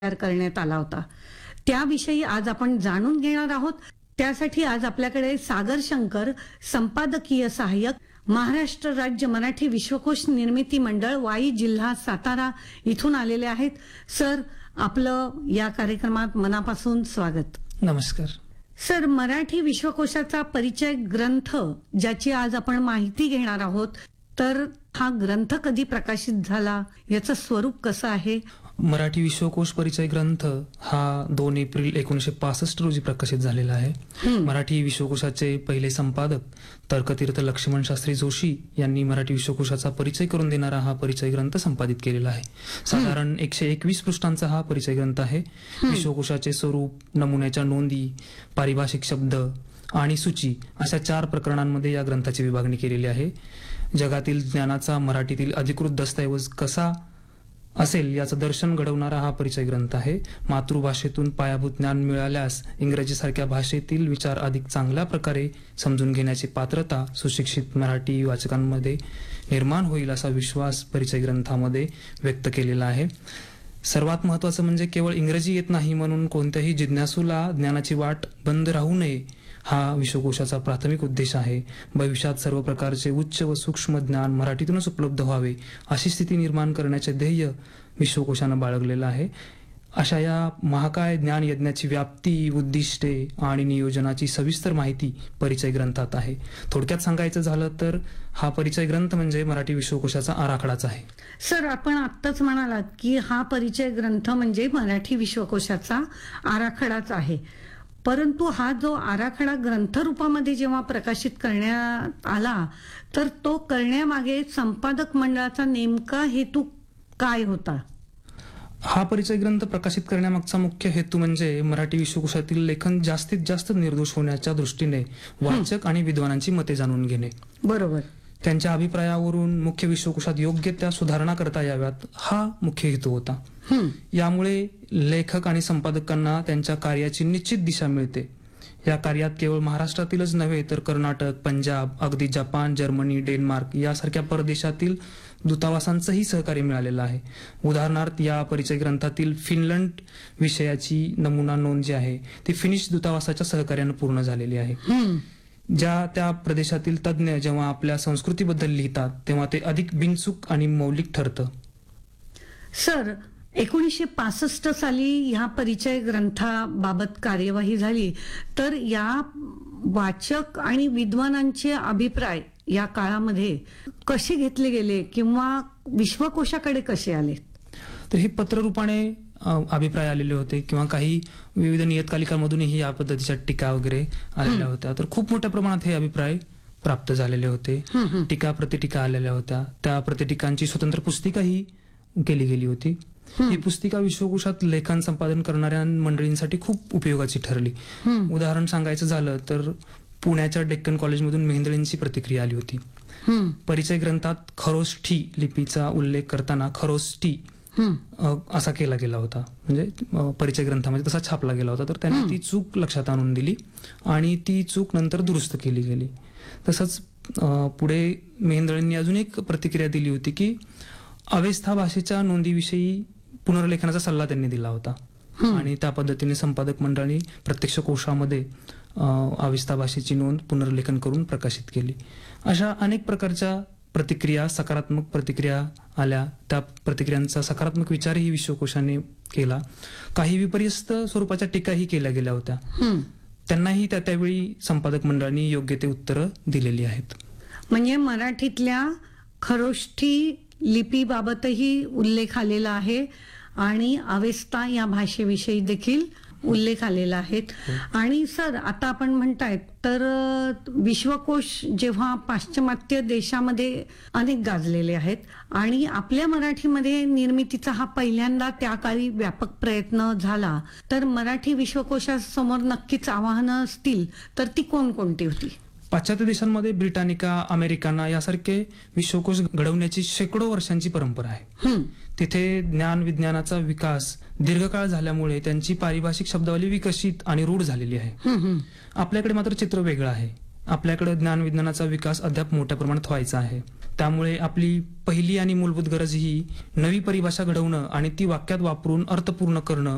तयार करण्यात आला होता. त्याविषयी आज आपण जाणून घेणार आहोत. त्यासाठी आज आपल्याकडे सागर शंकर, संपादकीय सहाय्यक, महाराष्ट्र राज्य मराठी विश्वकोश निर्मिती मंडळ, वाई, जिल्हा सातारा इथून आलेले आहेत. सर, आपलं या कार्यक्रमात मनापासून स्वागत. नमस्कार सर, मराठी विश्वकोशाचा परिचय ग्रंथ ज्याची आज आपण माहिती घेणार आहोत, तर हा ग्रंथ कधी प्रकाशित झाला, याचं स्वरूप कसं आहे? मराठी विश्वकोश परिचय ग्रंथ हा 2 एप्रिल 1965 रोजी प्रकाशित झालेला आहे. मराठी विश्वकोशाचे पहिले संपादक तर्कतीर्थ लक्ष्मण शास्त्री जोशी यांनी मराठी विश्वकोशाचा परिचय करून देणारा हा परिचय ग्रंथ संपादित केलेला आहे. साधारण 121 पृष्ठांचा हा परिचय ग्रंथ आहे. विश्वकोशाचे स्वरूप, नमुन्याच्या नोंदी, पारिभाषिक शब्द आणि सूची अशा 4 प्रकरणांमध्ये या ग्रंथाची विभागणी केलेली आहे. जगातील ज्ञानाचा मराठीतील अधिकृत दस्तऐवज कसा असेल याचं दर्शन घडवणारा हा परिचय ग्रंथ आहे. मातृभाषेतून पायाभूत ज्ञान मिळाल्यास इंग्रजीसारख्या भाषेतील विचार अधिक चांगल्या प्रकारे समजून घेण्याची पात्रता सुशिक्षित मराठी वाचकांमध्ये निर्माण होईल असा विश्वास परिचय ग्रंथामध्ये व्यक्त केलेला आहे. सर्वात महत्वाचं म्हणजे केवळ इंग्रजी येत नाही म्हणून कोणत्याही जिज्ञासूला ज्ञानाची वाट बंद राहू नये हा विश्वकोशाचा प्राथमिक उद्देश आहे. भविष्यात सर्व प्रकारचे उच्च व सूक्ष्म ज्ञान मराठीतूनच उपलब्ध व्हावे अशी स्थिती निर्माण करण्याचे ध्येय विश्वकोशानं बाळगलेलं आहे. अशा या महाकाय ज्ञान यज्ञाची व्याप्ती, उद्दिष्टे आणि नियोजनाची सविस्तर माहिती परिचय ग्रंथात आहे. थोडक्यात सांगायचं झालं तर हा परिचय ग्रंथ म्हणजे मराठी विश्वकोशाचा आराखडाच आहे. सर, आपण आत्ताच म्हणालात की हा परिचय ग्रंथ म्हणजे मराठी विश्वकोशाचा आराखडाच आहे, परंतु हा जो आराखडा ग्रंथ रूपामध्ये जेव्हा प्रकाशित करण्यात आला, तर तो करण्यामागे संपादक मंडळाचा नेमका हेतू काय होता? हा परिचय ग्रंथ प्रकाशित करण्यामागचा मुख्य हेतू म्हणजे मराठी विश्वकोशातील लेखन जास्तीत जास्त निर्दोष होण्याच्या दृष्टीने वाचक आणि विद्वानांची मते जाणून घेणे. बरोबर. त्यांच्या अभिप्रायावरून मुख्य विश्वकोशात योग्य त्या सुधारणा करता याव्यात हा मुख्य हेतू होता. यामुळे लेखक आणि संपादकांना त्यांच्या कार्याची निश्चित दिशा मिळते. या कार्यात केवळ महाराष्ट्रातीलच नव्हे तर कर्नाटक, पंजाब, अगदी जपान, जर्मनी, डेन्मार्क यासारख्या परदेशातील दूतावासांचंही सहकार्य मिळालेलं आहे. उदाहरणार्थ या परिचय ग्रंथातील फिनलंड विषयाची नमुना नोंद जी आहे ती फिनिश दूतावासाच्या सहकार्यानं पूर्ण झालेली आहे. ज्या त्या प्रदेशातील तज्ज्ञ जेव्हा आपल्या संस्कृतीबद्दल लिहितात तेव्हा ते अधिक बिनचूक आणि मौलिक ठरतं. सर, 1965 साली ह्या परिचय ग्रंथाबाबत कार्यवाही झाली, तर या वाचक आणि विद्वानांचे अभिप्राय या काळामध्ये कसे घेतले गेले किंवा विश्वकोशाकडे कसे आले? तर हे पत्ररूपाने अभिप्राय आलेले होते किंवा काही विविध नियतकालिकांमधूनही या पद्धतीच्या टीका वगैरे आलेल्या होत्या. तर खूप मोठ्या प्रमाणात हे अभिप्राय प्राप्त झालेले होते. टीका प्रतिटीका आलेल्या होत्या. त्या प्रतिटीकांची स्वतंत्र पुस्तिकाही केली गेली होती. ही पुस्तिका विश्वकोशात लेखन संपादन करणाऱ्या मंडळींसाठी खूप उपयोगाची ठरली. उदाहरण सांगायचं झालं तर पुण्याच्या डेक्कन कॉलेजमधून मेहेंदळेंची प्रतिक्रिया आली होती. परिचय ग्रंथात खरोष्ठी लिपीचा उल्लेख करताना खरोष्टी असा केला गेला होता, म्हणजे परिचय ग्रंथामध्ये तसा छापला गेला होता. तर त्यांनी ती चूक लक्षात आणून दिली आणि ती चूक नंतर दुरुस्त केली गेली. तसंच पुढे मेहेंदळेंनी अजून एक प्रतिक्रिया दिली होती की अवेस्था भाषेच्या नोंदीविषयी पुनर्लेखनाचा सल्ला त्यांनी दिला होता आणि त्या पद्धतीने संपादक मंडळाने प्रत्यक्ष कोशामध्ये अवेस्था भाषेची नोंद पुनर्लेखन करून प्रकाशित केली. अशा अनेक प्रकारच्या प्रतिक्रिया, सकारात्मक प्रतिक्रिया आल्या. त्या प्रतिक्रियांचा सकारात्मक विचारही विश्वकोशाने केला. काही विपर्यस्त स्वरूपाच्या टीकाही केल्या गेल्या होत्या. त्यांनाही त्यावेळी संपादक मंडळाने योग्य ते उत्तरं दिलेली आहेत. म्हणजे मराठीतल्या खरोष्ठी लिपीबाबतही उल्लेख आलेला आहे आणि अवेस्ता या भाषेविषयी देखील उल्लेख आलेला आहे. आणि सर, आता आपण म्हणतायत तर विश्वकोश जेव्हा पाश्चिमात्य देशामध्ये अनेक गाजलेले आहेत आणि आपल्या मराठीमध्ये निर्मितीचा हा पहिल्यांदा त्या काळी व्यापक प्रयत्न झाला, तर मराठी विश्वकोशासमोर नक्कीच आव्हानं असतील, तर ती कोणकोणती होती? पाश्चात्य देशांमध्ये ब्रिटानिका, अमेरिकाना यासारखे विश्वकोश घडवण्याची शेकडो वर्षांची परंपरा आहे. तिथे ज्ञान विज्ञानाचा विकास दीर्घकाळ झाल्यामुळे त्यांची पारिभाषिक शब्दावली विकसित आणि रूढ झालेली आहे. आपल्याकडे मात्र चित्र वेगळं आहे. आपल्याकडे ज्ञान विज्ञानाचा विकास अद्याप मोठ्या प्रमाणात व्हायचा आहे. त्यामुळे आपली पहिली आणि मूलभूत गरज ही नवी परिभाषा घडवणं आणि ती वाक्यात वापरून अर्थपूर्ण करणं